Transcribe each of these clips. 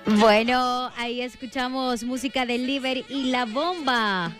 Bueno, ahí escuchamos música de Liver y La Bomba.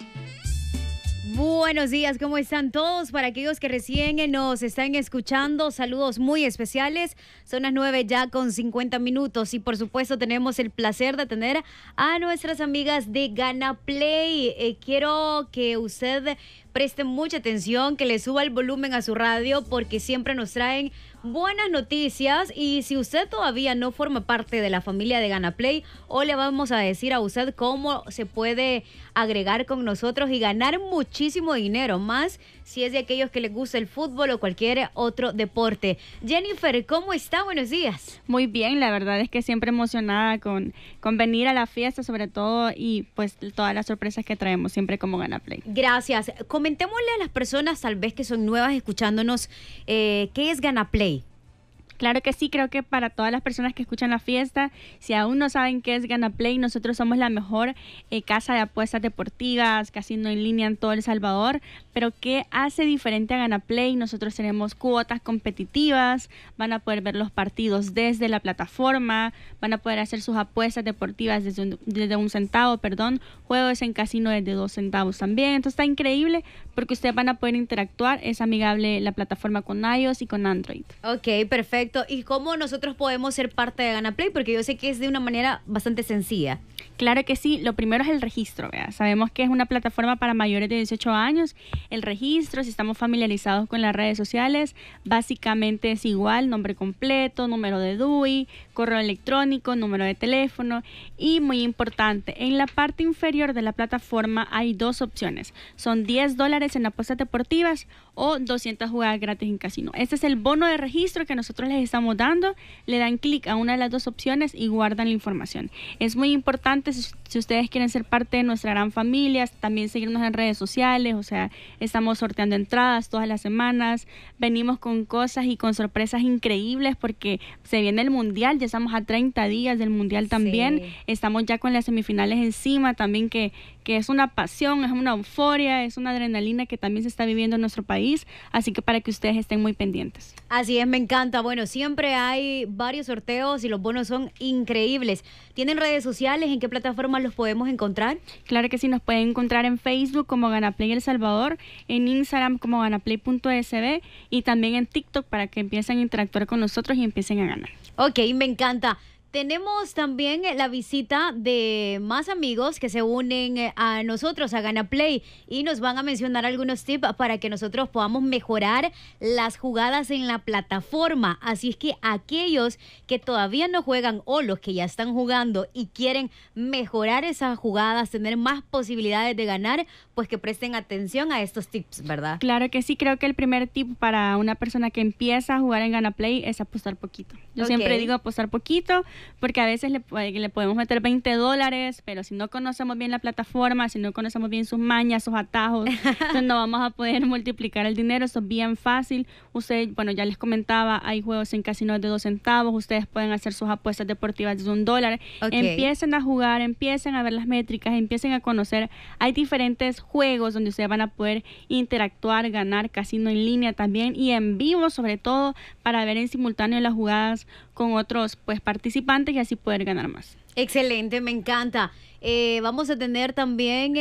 Buenos días, ¿cómo están todos? Para aquellos que recién nos están escuchando, saludos muy especiales. Son las 9 ya con 50 minutos y por supuesto tenemos el placer de tener a nuestras amigas de Gana Play. Quiero que usted preste mucha atención, que le suba el volumen a su radio porque siempre nos traen buenas noticias. Y si usted todavía no forma parte de la familia de Gana Play, hoy le vamos a decir a usted cómo se puede agregar con nosotros y ganar muchísimo dinero, más si es de aquellos que les gusta el fútbol o cualquier otro deporte. Jennifer, ¿cómo está? Buenos días. Muy bien, la verdad es que siempre emocionada con venir a la fiesta sobre todo y pues todas las sorpresas que traemos siempre como Gana Play. Gracias. Comentémosle a las personas tal vez que son nuevas escuchándonos, ¿qué es Gana Play? Claro que sí, creo que para todas las personas que escuchan la fiesta, si aún no saben qué es Gana Play, nosotros somos la mejor casa de apuestas deportivas, casino en línea en todo El Salvador. Pero ¿qué hace diferente a Gana Play? Nosotros tenemos cuotas competitivas, van a poder ver los partidos desde la plataforma, van a poder hacer sus apuestas deportivas desde un centavo, juegos en casino desde 2 centavos también. Entonces está increíble porque ustedes van a poder interactuar, es amigable la plataforma con iOS y con Android. Ok, perfecto. ¿Y cómo nosotros podemos ser parte de Gana Play? Porque yo sé que es de una manera bastante sencilla. Claro que sí, lo primero es el registro, ¿verdad? Sabemos que es una plataforma para mayores de 18 años. El registro, si estamos familiarizados con las redes sociales, básicamente es igual: nombre completo, número de DUI, correo electrónico, número de teléfono. Y muy importante, en la parte inferior de la plataforma hay 2 opciones. Son $10 en apuestas deportivas o 200 jugadas gratis en casino. Este es el bono de registro que nosotros les estamos dando. Le dan clic a una de las 2 opciones y guardan la información. Es muy importante si ustedes quieren ser parte de nuestra gran familia, también seguirnos en redes sociales. O sea, estamos sorteando entradas todas las semanas, venimos con cosas y con sorpresas increíbles porque se viene el Mundial, ya estamos a 30 días del Mundial también. Sí. Estamos ya con las semifinales encima también, que es una pasión, es una euforia, es una adrenalina que también se está viviendo en nuestro país, así que para que ustedes estén muy pendientes. Así es, me encanta. Bueno, siempre hay varios sorteos y los bonos son increíbles. ¿Tienen redes sociales? ¿En qué plataformas los podemos encontrar? Claro que sí, nos pueden encontrar en Facebook como Gana Play El Salvador, en Instagram como ganaplay.sb y también en TikTok para que empiecen a interactuar con nosotros y empiecen a ganar. Ok, me encanta. Tenemos también la visita de más amigos que se unen a nosotros, a Gana Play, y nos van a mencionar algunos tips para que nosotros podamos mejorar las jugadas en la plataforma. Así es que aquellos que todavía no juegan o los que ya están jugando y quieren mejorar esas jugadas, tener más posibilidades de ganar, pues que presten atención a estos tips, ¿verdad? Claro que sí, creo que el primer tip para una persona que empieza a jugar en Gana Play es apostar poquito. Yo siempre digo apostar poquito, porque a veces le podemos meter $20, pero si no conocemos bien la plataforma, si no conocemos bien sus mañas, sus atajos, entonces no vamos a poder multiplicar el dinero. Eso es bien fácil. Ustedes, bueno, ya les comentaba, hay juegos en casinos de 2 centavos, ustedes pueden hacer sus apuestas deportivas desde $1. Empiecen a jugar, empiecen a ver las métricas, empiecen a conocer. Hay diferentes juegos donde ustedes van a poder interactuar, ganar, casino en línea también y en vivo, sobre todo para ver en simultáneo las jugadas con otros participantes y así poder ganar más. Excelente, me encanta. Vamos a tener también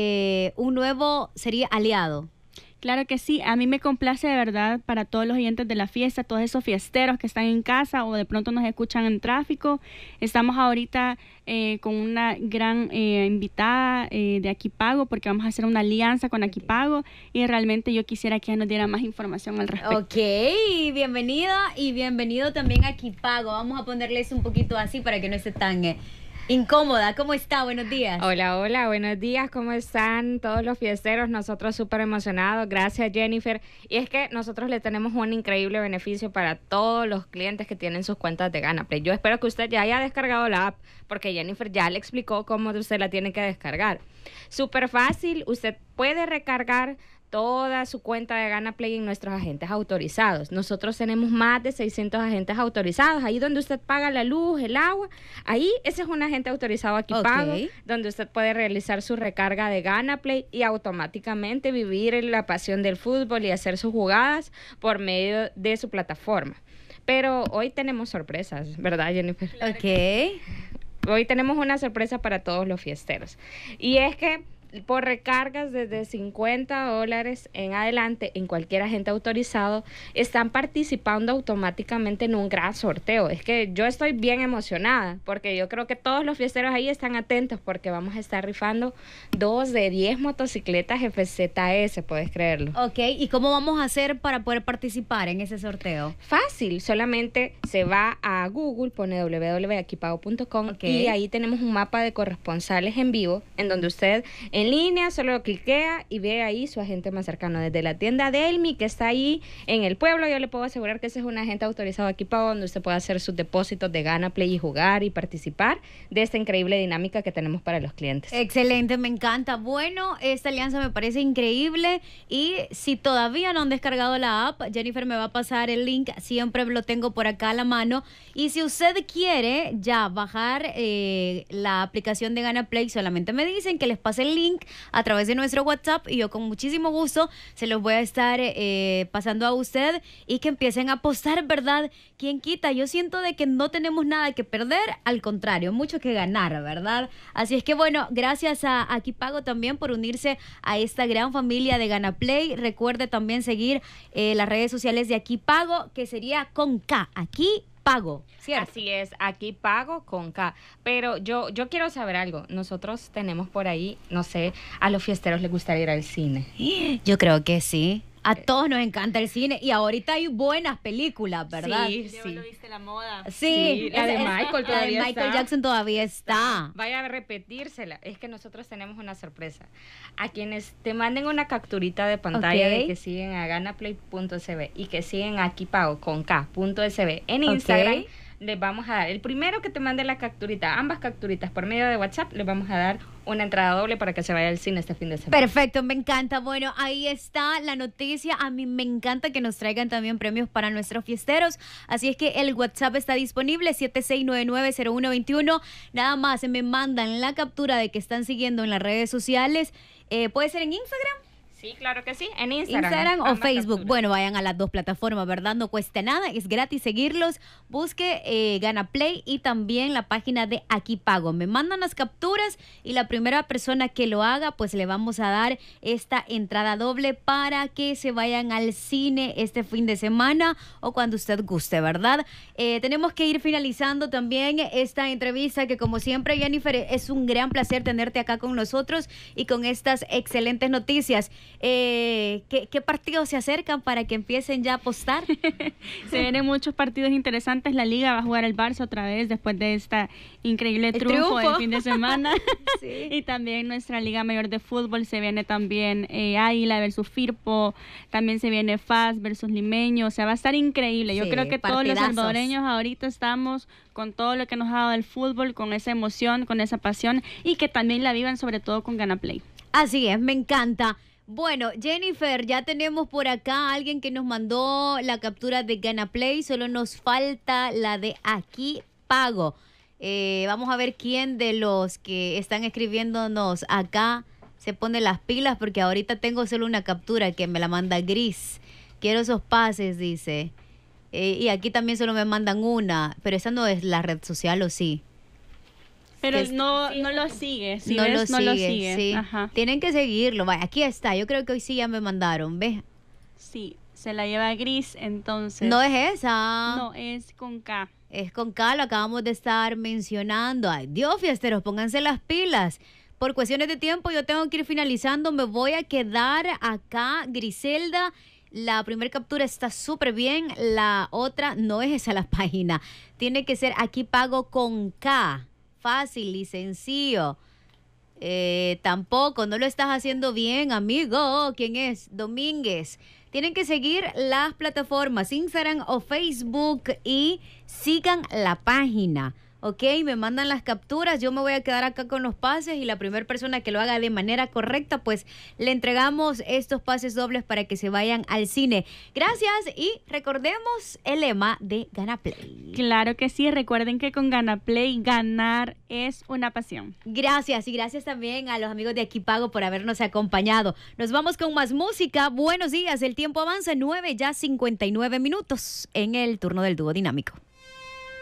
un nuevo, sería aliado. Claro que sí, a mí me complace de verdad para todos los oyentes de la fiesta, todos esos fiesteros que están en casa o de pronto nos escuchan en tráfico. Estamos ahorita con una gran invitada de Aquipago porque vamos a hacer una alianza con Aquipago y realmente yo quisiera que ella nos diera más información al respecto. Ok, bienvenida y bienvenido también a Aquipago. Vamos a ponerles un poquito así para que no esté tan incómoda. ¿Cómo está? Buenos días. Hola, hola, buenos días. ¿Cómo están todos los fiesteros? Nosotros súper emocionados. Gracias, Jennifer. Y es que nosotros le tenemos un increíble beneficio para todos los clientes que tienen sus cuentas de Gana Play. Yo espero que usted ya haya descargado la app, porque Jennifer ya le explicó cómo usted la tiene que descargar. Súper fácil. Usted puede recargar toda su cuenta de Gana Play en nuestros agentes autorizados. Nosotros tenemos más de 600 agentes autorizados. Ahí donde usted paga la luz, el agua, ahí ese es un agente autorizado Aquipago, donde usted puede realizar su recarga de Gana Play y automáticamente vivir la pasión del fútbol y hacer sus jugadas por medio de su plataforma. Pero hoy tenemos sorpresas, ¿verdad, Jennifer? Ok. hoy tenemos una sorpresa para todos los fiesteros. Y es que por recargas desde $50 en adelante en cualquier agente autorizado, están participando automáticamente en un gran sorteo. Es que yo estoy bien emocionada porque yo creo que todos los fiesteros ahí están atentos porque vamos a estar rifando 2 de 10 motocicletas FZS, ¿puedes creerlo? Ok, ¿y cómo vamos a hacer para poder participar en ese sorteo? Fácil, solamente se va a Google, pone www.aquipago.com y ahí tenemos un mapa de corresponsales en vivo en donde usted en línea solo cliquea y ve ahí su agente más cercano. Desde la tienda Delmi, que está ahí en el pueblo, yo le puedo asegurar que ese es un agente autorizado aquí para donde usted puede hacer sus depósitos de Gana Play y jugar y participar de esta increíble dinámica que tenemos para los clientes. Excelente, me encanta. Bueno, esta alianza me parece increíble y si todavía no han descargado la app, Jennifer me va a pasar el link, siempre lo tengo por acá a la mano. Y si usted quiere ya bajar la aplicación de Gana Play, solamente me dicen que les pase el link a través de nuestro WhatsApp y yo con muchísimo gusto se los voy a estar pasando a usted y que empiecen a apostar, ¿verdad? ¿Quién quita? Yo siento de que no tenemos nada que perder, al contrario, mucho que ganar, ¿verdad? Así es que bueno, gracias a Aquí Pago también por unirse a esta gran familia de Gana Play. Recuerde también seguir las redes sociales de Aquí Pago, que sería con K, Aquí Pago, ¿cierto? Así es, Aquí Pago con K. Pero yo quiero saber algo. Nosotros tenemos por ahí, no sé, a los fiesteros les gustaría ir al cine. Yo creo que sí. A todos nos encanta el cine y ahorita hay buenas películas, ¿verdad? Sí, Ya sí. lo viste la moda. Sí, la de Michael la de todavía Michael está. Jackson todavía está. Vaya a repetírsela. Es que nosotros tenemos una sorpresa. A quienes te manden una capturita de pantalla de que siguen a ganaplay.sb y que siguen a Aquí Pago con K.sb en Instagram, les vamos a dar, el primero que te mande la capturita, ambas capturitas por medio de WhatsApp, les vamos a dar una entrada doble para que se vaya al cine este fin de semana. Perfecto, me encanta. Bueno, ahí está la noticia. A mí me encanta que nos traigan también premios para nuestros fiesteros. Así es que el WhatsApp está disponible, 76990121. Nada más me mandan la captura de que están siguiendo en las redes sociales. ¿Puede ser en Instagram? Sí, claro que sí, en Instagram. O ambas Facebook. capturas. Bueno, vayan a las dos plataformas, ¿verdad? No cuesta nada, es gratis seguirlos. Busque Gana Play y también la página de Aquí Pago. Me mandan las capturas y la primera persona que lo haga, pues le vamos a dar esta entrada doble para que se vayan al cine este fin de semana o cuando usted guste, ¿verdad? Tenemos que ir finalizando también esta entrevista que, como siempre, Jennifer, es un gran placer tenerte acá con nosotros y con estas excelentes noticias. ¿Qué partidos se acercan para que empiecen ya a apostar? Se vienen muchos partidos interesantes. La Liga va a jugar el Barça otra vez después de esta increíble triunfo del fin de semana. Sí. Y también nuestra Liga Mayor de Fútbol se viene también Águila versus Firpo. También se viene FAS versus Limeño. O sea, va a estar increíble. Yo Sí, creo que todos los partidazos. salvadoreños ahorita estamos con todo lo que nos ha dado el fútbol, con esa emoción, con esa pasión y que también la vivan sobre todo con Gana Play. Así es, me encanta. Bueno, Jennifer, ya tenemos por acá a alguien que nos mandó la captura de Gana Play, solo nos falta la de Aquí Pago. Vamos a ver quién de los que están escribiéndonos acá se pone las pilas, porque ahorita tengo solo una captura que me la manda Gris. Quiero esos pases, dice. Y aquí también solo me mandan una, pero esa no es la red social, ¿o sí? Pero Es- no lo sigue. Si no ves, lo no lo sigue, sigue. sí. Ajá. Tienen que seguirlo. Vaya, aquí está. Yo creo que hoy sí ya me mandaron, ¿ves? Sí, se la lleva Gris, entonces. No es esa. No, es con K. Es con K, lo acabamos de estar mencionando. Ay, Dios, fiesteros, pónganse las pilas. Por cuestiones de tiempo, yo tengo que ir finalizando. Me voy a quedar acá, Griselda. La primera captura está súper bien. La otra no es esa la página. Tiene que ser Aquí Pago con K. Fácil y sencillo. Tampoco, no lo estás haciendo bien, amigo. ¿Quién es? Domínguez. Tienen que seguir las plataformas Instagram o Facebook y sigan la página. ¿Ok? Me mandan las capturas, yo me voy a quedar acá con los pases y la primera persona que lo haga de manera correcta, pues le entregamos estos pases dobles para que se vayan al cine. Gracias y recordemos el lema de Gana Play. Claro que sí, recuerden que con Gana Play ganar es una pasión. Gracias y gracias también a los amigos de Aquí Pago por habernos acompañado. Nos vamos con más música. Buenos días, el tiempo avanza, 9 ya 59 minutos en el turno del dúo dinámico.